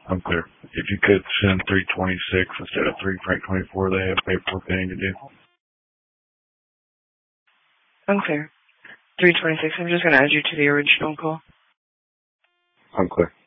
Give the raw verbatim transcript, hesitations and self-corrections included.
Unclear. If you could send three twenty-six instead of three Frank twenty-four, they have paperwork they need to do. Unclear. three twenty-six, I'm just going to add you to the original call. Unclear.